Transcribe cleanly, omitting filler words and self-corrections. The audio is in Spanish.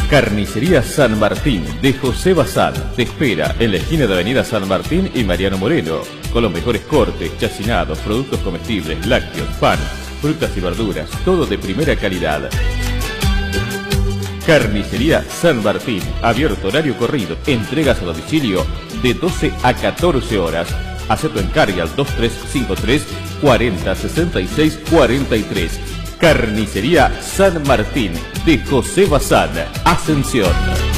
Carnicería San Martín de José Bazán te espera en la esquina de Avenida San Martín y Mariano Moreno, con los mejores cortes, chacinados, productos comestibles, lácteos, pan, frutas y verduras, todo de primera calidad. Carnicería San Martín, abierto horario corrido, entregas a domicilio de 12 a 14 horas. Haz tu encargue al 2353 40 66 43. Carnicería San Martín de José Bazán, Ascensión.